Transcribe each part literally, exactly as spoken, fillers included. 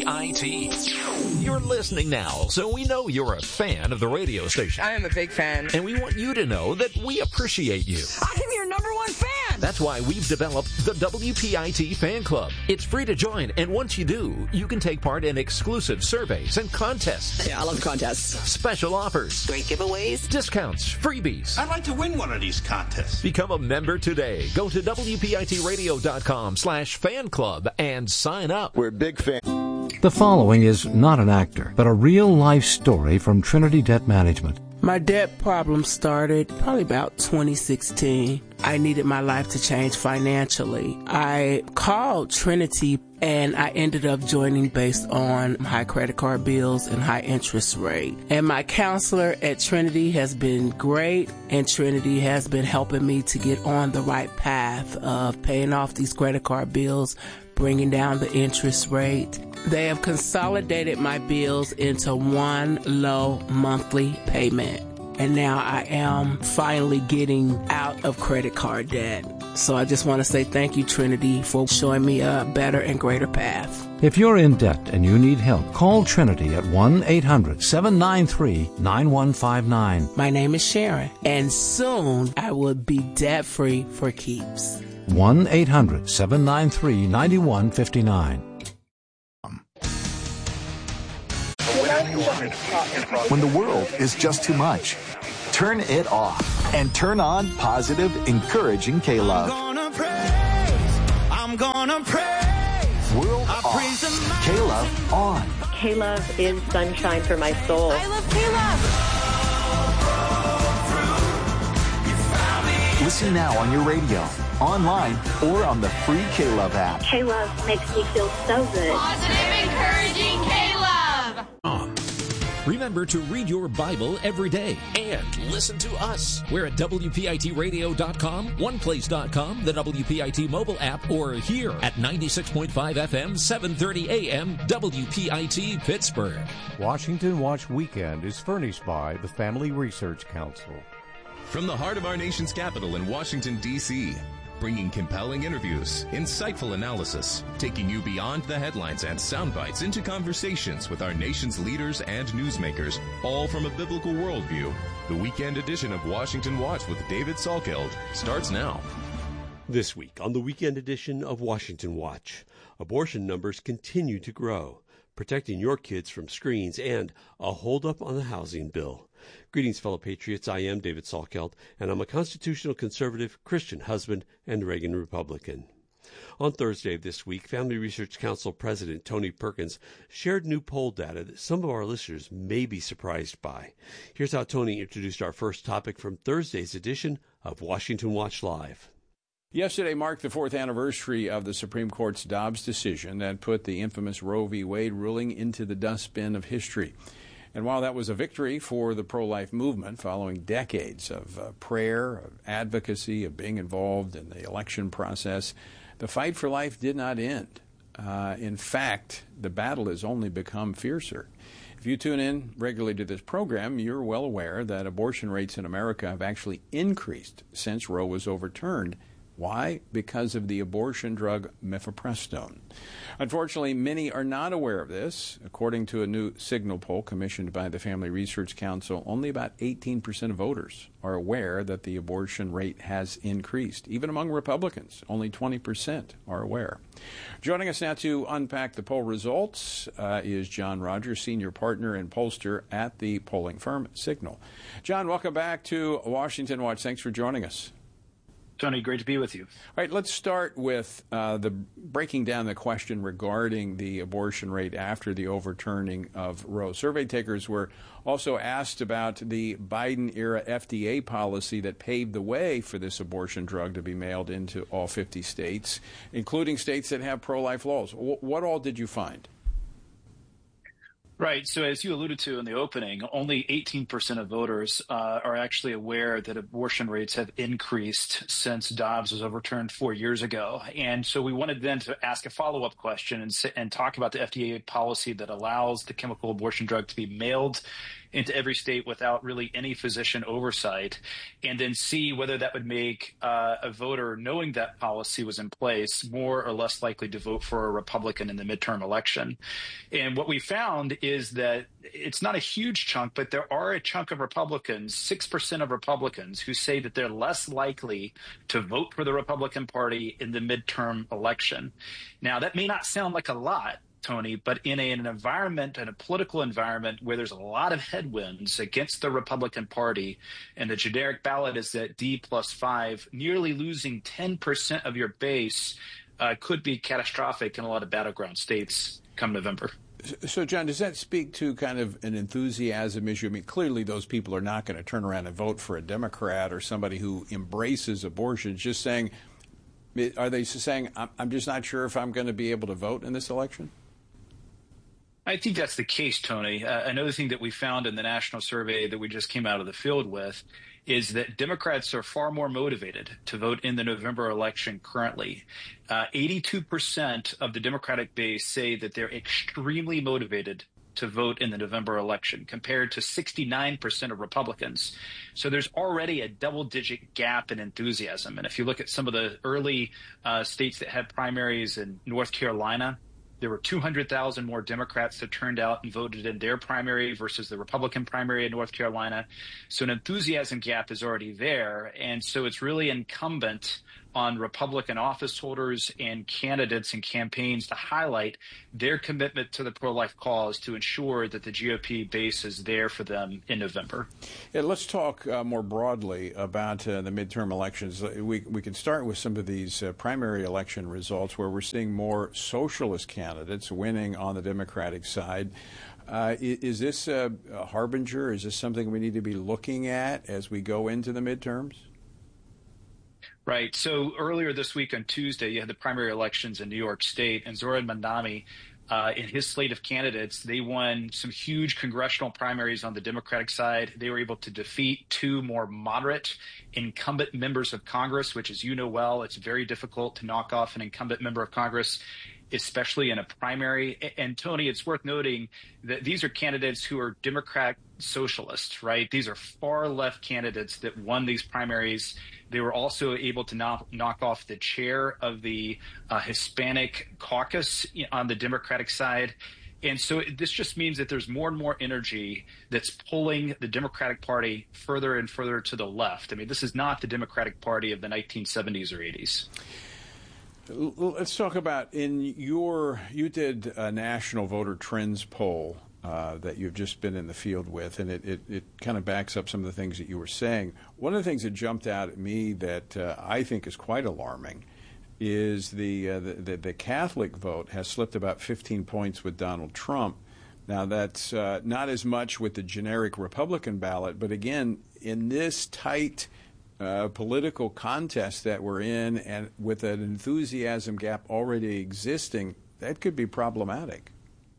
I T. You're listening now, so we know you're a fan of the radio station. I am a big fan. And we want you to know that we appreciate you. I am your number one fan. That's why we've developed the W P I T Fan Club. It's free to join, and once you do, you can take part in exclusive surveys and contests. Yeah, I love contests. Special offers. Great giveaways. Discounts. Freebies. I'd like to win one of these contests. Become a member today. Go to W P I T radio dot com slash fan club and sign up. We're big fans. The following is not an actor, but a real-life story from Trinity Debt Management. My debt problem started probably about twenty sixteen. I needed my life to change financially. I called Trinity and I ended up joining based on high credit card bills and high interest rate. And my counselor at Trinity has been great, and Trinity has been helping me to get on the right path of paying off these credit card bills, bringing down the interest rate. They have consolidated my bills into one low monthly payment. And now I am finally getting out of credit card debt. So I just want to say thank you, Trinity, for showing me a better and greater path. If you're in debt and you need help, call Trinity at one eight hundred seven nine three nine one five nine. My name is Sharon, and soon I will be debt-free for keeps. one eight hundred seven nine three nine one five nine. When the world is just too much, turn it off and turn on positive, encouraging K-Love. I'm gonna praise, I'm gonna praise. World I off, praise K-Love on. K-Love is sunshine for my soul. I love K-Love. Listen now on your radio, online, or on the free K-Love app. K-Love makes me feel so good. Positive, encouraging K-Love. Remember to read your Bible every day and listen to us. We're at W P I T radio dot com, one place dot com, the W P I T mobile app, or here at ninety-six point five F M, seven thirty A M, W P I T Pittsburgh. Washington Watch Weekend is furnished by the Family Research Council. From the heart of our nation's capital in Washington, D C, bringing compelling interviews, insightful analysis, taking you beyond the headlines and sound bites into conversations with our nation's leaders and newsmakers, all from a biblical worldview. The weekend edition of Washington Watch with David Salkeld starts now. This week on the weekend edition of Washington Watch, abortion numbers continue to grow, protecting your kids from screens, and a holdup on the housing bill. Greetings, fellow patriots. I am David Salkeld, and I'm a constitutional conservative, Christian husband, and Reagan Republican. On Thursday of this week, Family Research Council President Tony Perkins shared new poll data that some of our listeners may be surprised by. Here's how Tony introduced our first topic from Thursday's edition of Washington Watch Live. Yesterday marked the fourth anniversary of the Supreme Court's Dobbs decision that put the infamous Roe v. Wade ruling into the dustbin of history. And while that was a victory for the pro-life movement following decades of uh, prayer, of advocacy, of being involved in the election process, the fight for life did not end. Uh, in fact, the battle has only become fiercer. If you tune in regularly to this program, you're well aware that abortion rates in America have actually increased since Roe was overturned. Why? Because of the abortion drug mifepristone. Unfortunately, many are not aware of this. According to a new Signal poll commissioned by the Family Research Council, only about eighteen percent of voters are aware that the abortion rate has increased. Even among Republicans, only twenty percent are aware. Joining us now to unpack the poll results uh, is John Rogers, senior partner and pollster at the polling firm Signal. John, welcome back to Washington Watch. Thanks for joining us. Tony, great to be with you. All right, let's start with uh, the breaking down the question regarding the abortion rate after the overturning of Roe. Survey takers were also asked about the Biden-era F D A policy that paved the way for this abortion drug to be mailed into all fifty states, including states that have pro-life laws. W- what all did you find? Right. So as you alluded to in the opening, only eighteen percent of voters uh, are actually aware that abortion rates have increased since Dobbs was overturned four years ago. And so we wanted then to ask a follow-up question and, and talk about the F D A policy that allows the chemical abortion drug to be mailed into every state without really any physician oversight, and then see whether that would make uh, a voter, knowing that policy was in place, more or less likely to vote for a Republican in the midterm election. And what we found is that it's not a huge chunk, but there are a chunk of Republicans, six percent of Republicans, who say that they're less likely to vote for the Republican Party in the midterm election. Now, that may not sound like a lot, Tony, but in a, an environment, in a political environment where there's a lot of headwinds against the Republican Party, and the generic ballot is at D plus five, nearly losing ten percent of your base uh, could be catastrophic in a lot of battleground states come November. So, John, does that speak to kind of an enthusiasm issue? I mean, clearly those people are not going to turn around and vote for a Democrat or somebody who embraces abortion. Just saying, are they saying, I'm just not sure if I'm going to be able to vote in this election? I think that's the case, Tony. Uh, another thing that we found in the national survey that we just came out of the field with is that Democrats are far more motivated to vote in the November election currently. Uh, eighty-two percent of the Democratic base say that they're extremely motivated to vote in the November election, compared to sixty-nine percent of Republicans. So there's already a double-digit gap in enthusiasm. And if you look at some of the early uh, states that had primaries in North Carolina, there were two hundred thousand more Democrats that turned out and voted in their primary versus the Republican primary in North Carolina. So an enthusiasm gap is already there. And so it's really incumbent on Republican office holders and candidates and campaigns to highlight their commitment to the pro-life cause to ensure that the G O P base is there for them in November. Yeah, let's talk uh, more broadly about uh, the midterm elections. We, we can start with some of these uh, primary election results where we're seeing more socialist candidates winning on the Democratic side. Uh, is, is this a, a harbinger? Is this something we need to be looking at as we go into the midterms? Right. So earlier this week on Tuesday, you had the primary elections in New York State, and Zohran Mamdani, uh, in his slate of candidates, they won some huge congressional primaries on the Democratic side. They were able to defeat two more moderate incumbent members of Congress, which, as you know well, it's very difficult to knock off an incumbent member of Congress, especially in a primary. And, Tony, it's worth noting that these are candidates who are Democrat socialists, right? These are far left candidates that won these primaries. They were also able to knock, knock off the chair of the uh, Hispanic caucus on the Democratic side. And so this just means that there's more and more energy that's pulling the Democratic Party further and further to the left. I mean, this is not the Democratic Party of the nineteen seventies or eighties. Let's talk about, in your, you did a national voter trends poll uh, that you've just been in the field with, and it, it, it kind of backs up some of the things that you were saying. One of the things that jumped out at me that uh, I think is quite alarming is the, uh, the, the the Catholic vote has slipped about fifteen points with Donald Trump. Now, that's uh, not as much with the generic Republican ballot, but again, in this tight Uh, political contest that we're in, and with an enthusiasm gap already existing, that could be problematic.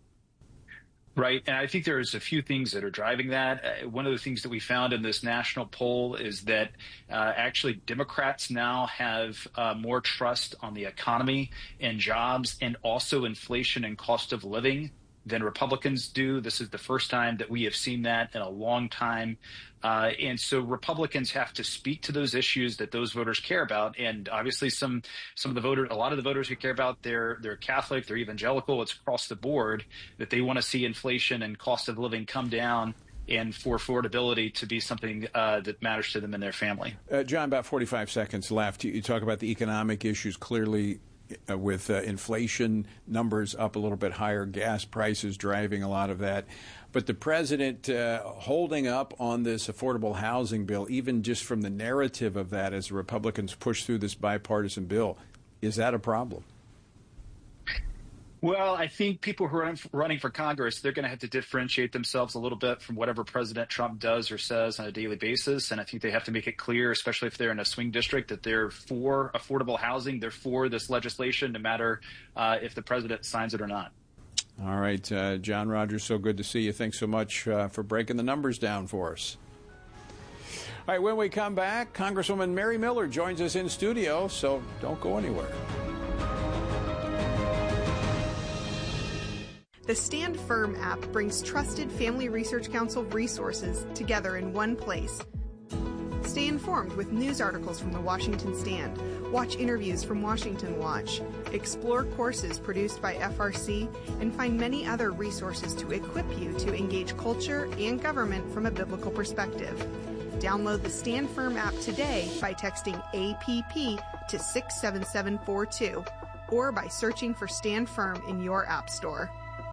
Right. And I think there's a few things that are driving that. Uh, one of the things that we found in this national poll is that uh, actually Democrats now have uh, more trust on the economy and jobs and also inflation and cost of living than Republicans do. This is the first time that we have seen that in a long time. Uh, and so Republicans have to speak to those issues that those voters care about. And obviously some some of the voters, a lot of the voters who care about, they're, they're Catholic, they're evangelical, it's across the board, that they want to see inflation and cost of living come down and for affordability to be something uh, that matters to them and their family. Uh, John, about forty-five seconds left. You, you talk about the economic issues clearly. Uh, with uh, inflation numbers up a little bit higher, gas prices driving a lot of that. But the president uh, holding up on this affordable housing bill, even just from the narrative of that as the Republicans push through this bipartisan bill, is that a problem? Well, I think people who are running for Congress, they're going to have to differentiate themselves a little bit from whatever President Trump does or says on a daily basis. And I think they have to make it clear, especially if they're in a swing district, that they're for affordable housing. They're for this legislation, no matter uh, if the president signs it or not. All right. Uh, John Rogers, so good to see you. Thanks so much uh, for breaking the numbers down for us. All right. When we come back, Congresswoman Mary Miller joins us in studio, so don't go anywhere. The Stand Firm app brings trusted Family Research Council resources together in one place. Stay informed with news articles from the Washington Stand, watch interviews from Washington Watch, explore courses produced by F R C, and find many other resources to equip you to engage culture and government from a biblical perspective. Download the Stand Firm app today by texting A P P to six seven seven four two or by searching for Stand Firm in your app store.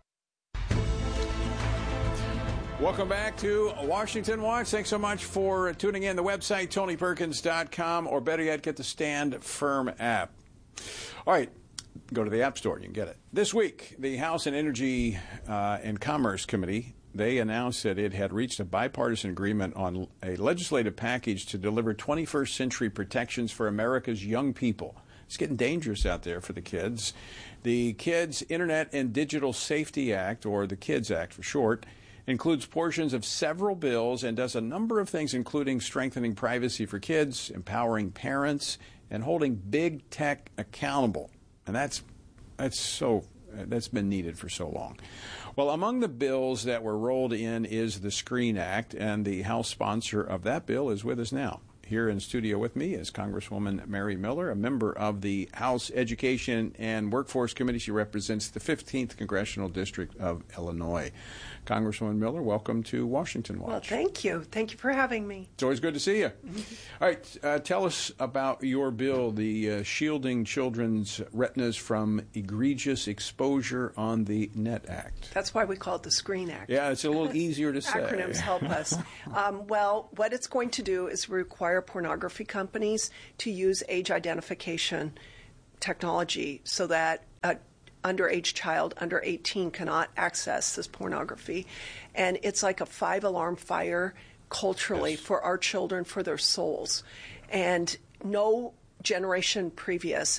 Welcome back to Washington Watch. Thanks so much for tuning in. The website, tony perkins dot com, or better yet, get the Stand Firm app. All right, go to the App Store. You can get it. This week, the House and Energy uh, and Commerce Committee, they announced that it had reached a bipartisan agreement on a legislative package to deliver twenty-first century protections for America's young people. It's getting dangerous out there for the kids. The Kids Internet and Digital Safety Act, or the KIDS Act for short, includes portions of several bills and does a number of things, including strengthening privacy for kids, empowering parents, and holding big tech accountable. And that's that's so that's been needed for so long. Well, among the bills that were rolled in is the SCREEN Act, and the House sponsor of that bill is with us now. Here in studio with me is Congresswoman Mary Miller, a member of the House Education and Workforce Committee. She represents the fifteenth Congressional District of Illinois. Congresswoman Miller, welcome to Washington Watch. Well, thank you. Thank you for having me. It's always good to see you. Mm-hmm. All right, uh, tell us about your bill, the uh, Shielding Children's Retinas from Egregious Exposure on the Net Act. That's why we call it the SCREEN Act. Yeah, it's a little easier to say. Acronyms help us. Um, well, what it's going to do is require pornography companies to use age identification technology so that a underage child under eighteen cannot access this pornography. And it's like a five-alarm fire culturally yes. for our children, for their souls. And no generation previous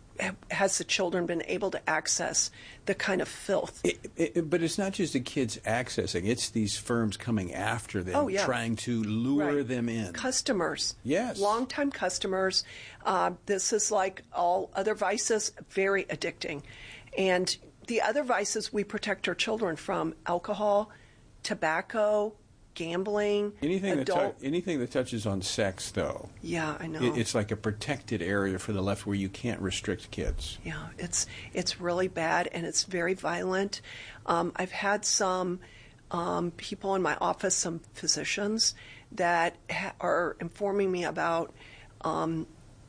has the children been able to access the kind of filth. It, it, but it's not just the kids accessing. It's these firms coming after them, oh, yeah. trying to lure right. them in. Customers. Yes. Longtime customers. Uh, this is like all other vices, very addicting. And the other vices we protect our children from: alcohol, tobacco, gambling, anything adult. That tu- anything that touches on sex, though. Yeah, I know. It, it's like a protected area for the left where you can't restrict kids. Yeah, it's it's really bad, and it's very violent. Um, I've had some um, people in my office, some physicians, that ha- are informing me about um,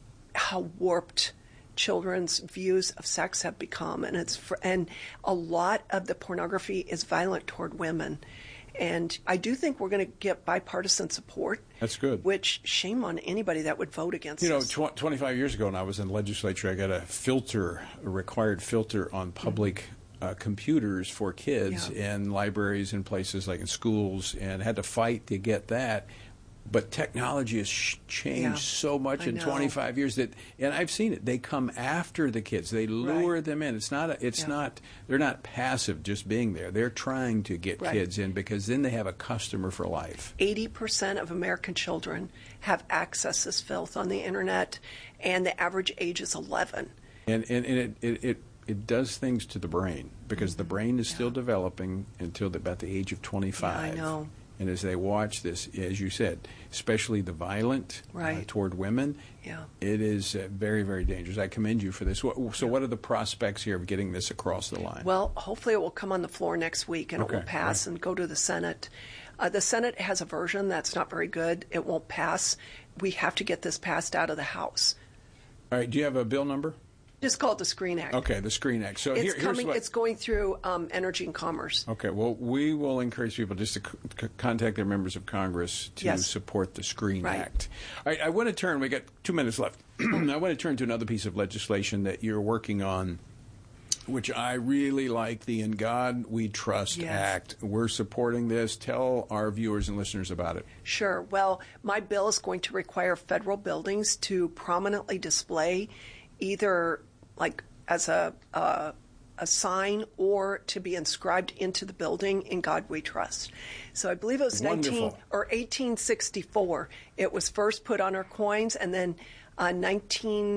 how warped children's views of sex have become, and it's for, and a lot of the pornography is violent toward women. And I do think we're going to get bipartisan support. That's good. Which, shame on anybody that would vote against You know, us. tw- twenty-five years ago when I was in the legislature, I got a filter, a required filter on public mm-hmm. uh, computers for kids yeah. in libraries and places like in schools, and had to fight to get that. But technology has sh- changed yeah, so much I in know. twenty-five years that, and I've seen it. They come after the kids. They lure right. them in. It's not. A, it's yeah. not. They're not passive, just being there. They're trying to get right. kids in because then they have a customer for life. Eighty percent of American children have access to this filth on the internet, and the average age is eleven. And and, and it, it it it does things to the brain because mm-hmm. the brain is yeah. still developing until the, about the age of twenty-five. Yeah, I know. And as they watch this, as you said, especially the violent right. uh, toward women, yeah. it is uh, very, very dangerous. I commend you for this. So yeah. what are the prospects here of getting this across the line? Well, hopefully it will come on the floor next week and okay. it will pass right. and go to the Senate. Uh, the Senate has a version that's not very good. It won't pass. We have to get this passed out of the House. All right. Do you have a bill number? Just call it the SCREEN Act. Okay, the SCREEN Act. So it's here, coming. here's what, it's going through um, Energy and Commerce. Okay. Well, we will encourage people just to c- contact their members of Congress to yes. support the SCREEN right. Act. All right. I want to turn. We got two minutes left. I want to turn to another piece of legislation that you're working on, which I really like, the In God We Trust yes. Act. We're supporting this. Tell our viewers and listeners about it. Sure. Well, my bill is going to require federal buildings to prominently display either like as a, uh, a sign or to be inscribed into the building, In God We Trust. So I believe it was Wonderful. nineteen or eighteen sixty-four. It was first put on our coins, and then uh, nineteen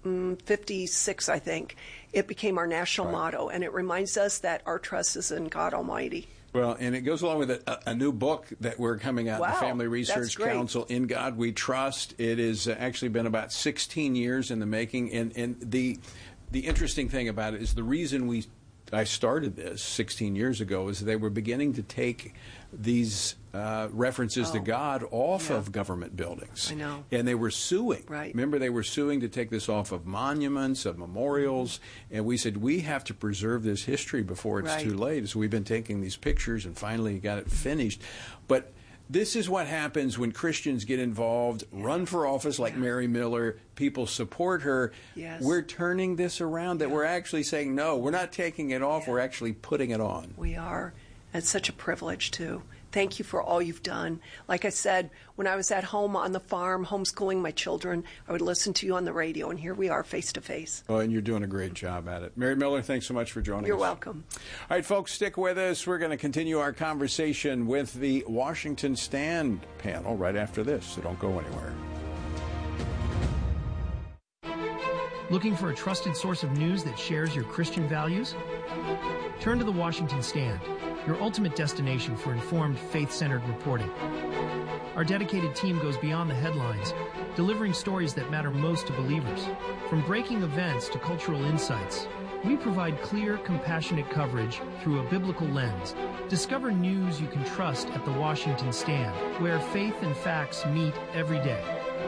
mm, fifty-six, I think, it became our national Right. motto, and it reminds us that our trust is in God Almighty. Well, and it goes along with a, a new book that we're coming out, Wow, the Family that's Research great. Council, In God We Trust. It has uh, actually been about sixteen years in the making, and, and the the interesting thing about it is the reason we I started this sixteen years ago is they were beginning to take these uh, references Oh. to God off Yeah. of government buildings. I know. And they were suing. Right. Remember, they were suing to take this off of monuments, of memorials, and we said, we have to preserve this history before it's Right. too late. So we've been taking these pictures and finally got it finished. But this is what happens when Christians get involved, run for office like Mary Miller, people support her. Yes. We're turning this around, that we're actually saying, no, we're not taking it off, we're actually putting it on. We are. It's such a privilege, too. Thank you for all you've done. Like I said, when I was at home on the farm, homeschooling my children, I would listen to you on the radio, and here we are face to face. Oh, and you're doing a great job at it. Mary Miller, thanks so much for joining You're us. welcome. All right, folks, stick with us. We're going to continue our conversation with the Washington Stand panel right after this, so don't go anywhere. Looking for a trusted source of news that shares your Christian values? Turn to the Washington Stand, your ultimate destination for informed, faith-centered reporting. Our dedicated team goes beyond the headlines, delivering stories that matter most to believers. From breaking events to cultural insights, we provide clear, compassionate coverage through a biblical lens. Discover news you can trust at the Washington Stand, where faith and facts meet every day.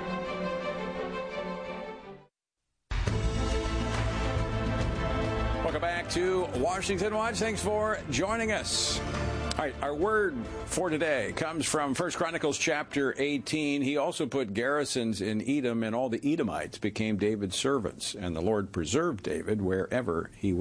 Welcome back to Washington Watch. Thanks for joining us. All right, our word for today comes from First Chronicles chapter eighteen. He also put garrisons in Edom, and all the Edomites became David's servants, and the Lord preserved David wherever he went.